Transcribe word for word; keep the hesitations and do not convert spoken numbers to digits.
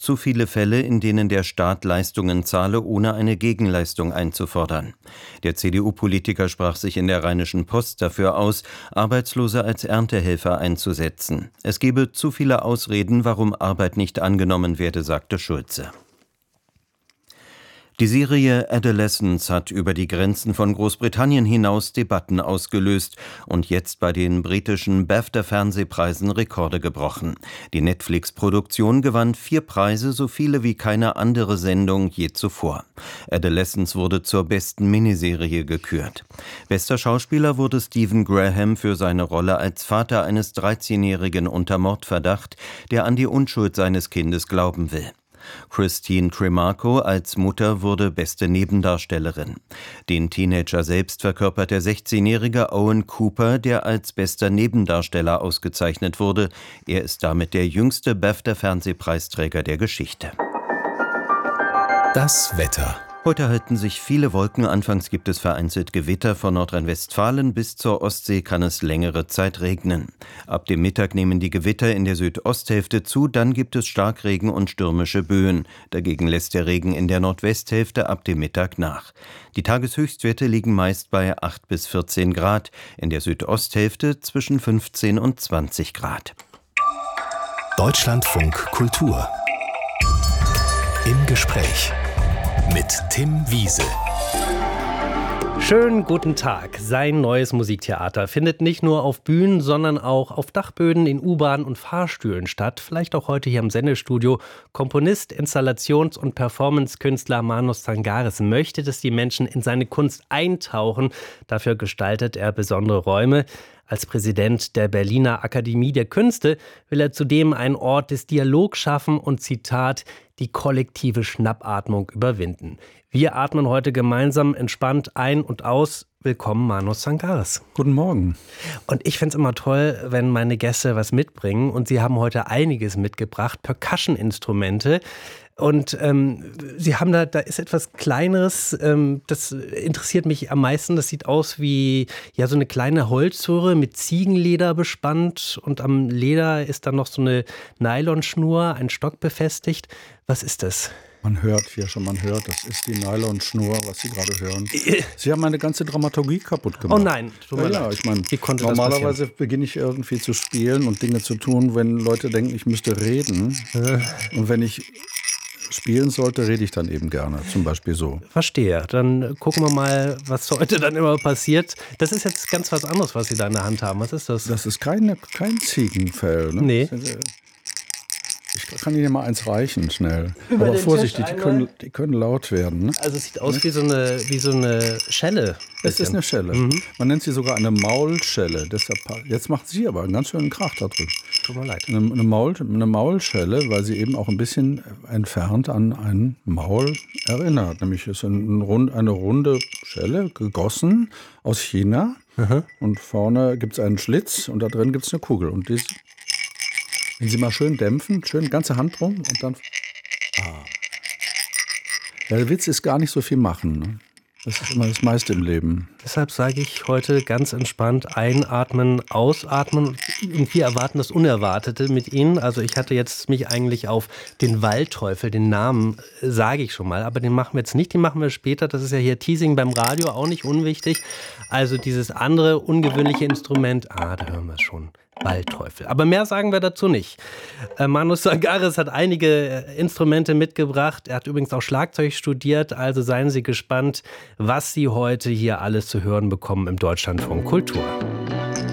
zu viele Fälle, in denen der Staat Leistungen zahle, ohne eine Gegenleistung einzufordern. Der C D U-Politiker sprach sich in der Rheinischen Post dafür aus, Arbeitslose als Erntehelfer einzusetzen. Es gebe zu viele Ausreden, warum Arbeit nicht angenommen werde, sagte Schulze. Die Serie Adolescence hat über die Grenzen von Großbritannien hinaus Debatten ausgelöst und jetzt bei den britischen BAFTA-Fernsehpreisen Rekorde gebrochen. Die Netflix-Produktion gewann vier Preise, so viele wie keine andere Sendung je zuvor. Adolescence wurde zur besten Miniserie gekürt. Bester Schauspieler wurde Stephen Graham für seine Rolle als Vater eines dreizehnjährigen unter Mordverdacht, der an die Unschuld seines Kindes glauben will. Christine Trimarco als Mutter wurde beste Nebendarstellerin. Den Teenager selbst verkörpert der sechzehnjährige Owen Cooper, der als bester Nebendarsteller ausgezeichnet wurde. Er ist damit der jüngste BAFTA-Fernsehpreisträger der Geschichte. Das Wetter. Heute halten sich viele Wolken, anfangs gibt es vereinzelt Gewitter, von Nordrhein-Westfalen bis zur Ostsee kann es längere Zeit regnen. Ab dem Mittag nehmen die Gewitter in der Südosthälfte zu, dann gibt es Starkregen und stürmische Böen. Dagegen lässt der Regen in der Nordwesthälfte ab dem Mittag nach. Die Tageshöchstwerte liegen meist bei acht bis vierzehn Grad, in der Südosthälfte zwischen fünfzehn und zwanzig Grad. Deutschlandfunk Kultur. Im Gespräch mit Tim Wiese. Schönen guten Tag. Sein neues Musiktheater findet nicht nur auf Bühnen, sondern auch auf Dachböden, in U-Bahnen und Fahrstühlen statt. Vielleicht auch heute hier im Sendestudio. Komponist, Installations- und Performancekünstler Manos Tsangaris möchte, dass die Menschen in seine Kunst eintauchen. Dafür gestaltet er besondere Räume. Als Präsident der Berliner Akademie der Künste will er zudem einen Ort des Dialogs schaffen und, Zitat, die kollektive Schnappatmung überwinden. Wir atmen heute gemeinsam entspannt ein und aus. Willkommen, Manos Tsangaris. Guten Morgen. Und ich finde es immer toll, wenn meine Gäste was mitbringen. Und Sie haben heute einiges mitgebracht, Percussion-Instrumente. Und ähm, Sie haben da, da ist etwas Kleineres, ähm, das interessiert mich am meisten. Das sieht aus wie ja so eine kleine Holzröhre mit Ziegenleder bespannt. Und am Leder ist dann noch so eine Nylonschnur, ein Stock befestigt. Was ist das? Man hört hier schon, man hört, das ist die Nylonschnur, was Sie gerade hören. Sie haben meine ganze Dramaturgie kaputt gemacht. Oh nein, tut mir ja, leid. Ja, ich meine, Wie konnte das normalerweise passieren? beginne ich irgendwie zu spielen und Dinge zu tun, wenn Leute denken, ich müsste reden. Äh. Und wenn ich spielen sollte, rede ich dann eben gerne, zum Beispiel so. Verstehe. Dann gucken wir mal, was heute dann immer passiert. Das ist jetzt ganz was anderes, was Sie da in der Hand haben. Was ist das? Das ist keine, kein Ziegenfell. Ne? Nee. Ich kann Ihnen mal eins reichen, schnell. Über Aber den vorsichtig, Tisch die können, die können laut werden. Ne? Also es sieht aus wie so eine, wie so eine Schelle. Es ist eine Schelle. Mhm. Man nennt sie sogar eine Maulschelle. Deshalb, jetzt macht sie aber einen ganz schönen Krach da drin. Tut mir leid. Eine, eine, Maul, eine Maulschelle, weil sie eben auch ein bisschen entfernt an ein Maul erinnert. Nämlich ist ein Rund, eine runde Schelle, gegossen aus China. Mhm. Und vorne gibt es einen Schlitz und da drin gibt es eine Kugel. Und die, wenn Sie mal schön dämpfen, schön ganze Hand drum und dann. Ah. Ja, der Witz ist gar nicht so viel machen. Ne? Das ist immer das meiste im Leben. Deshalb sage ich heute ganz entspannt einatmen, ausatmen. Und wir erwarten das Unerwartete mit Ihnen. Also ich hatte jetzt mich eigentlich auf den Waldteufel, den Namen sage ich schon mal, aber den machen wir jetzt nicht, den machen wir später. Das ist ja hier Teasing beim Radio, auch nicht unwichtig. Also dieses andere ungewöhnliche Instrument, ah, da hören wir es schon. Waldteufel. Aber mehr sagen wir dazu nicht. Äh, Manos Tsangaris hat einige äh, Instrumente mitgebracht. Er hat übrigens auch Schlagzeug studiert. Also seien Sie gespannt, was Sie heute hier alles zu hören bekommen im Deutschlandfunk Kultur.